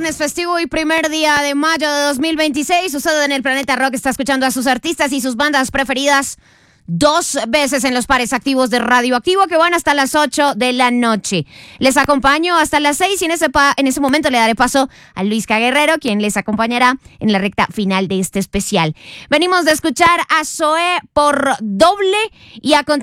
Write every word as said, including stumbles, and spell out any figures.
viernes festivo y primer día de mayo de dos mil veintiséis. Usted en el Planeta Rock está escuchando a sus artistas y sus bandas preferidas dos veces en los pares activos de Radioactivo, que van hasta las ocho de la noche. Les acompaño hasta las seis y en ese, pa- en ese momento le daré paso a Luisca Guerrero, quien les acompañará en la recta final de este especial. Venimos de escuchar a Zoé por Doble y a continuación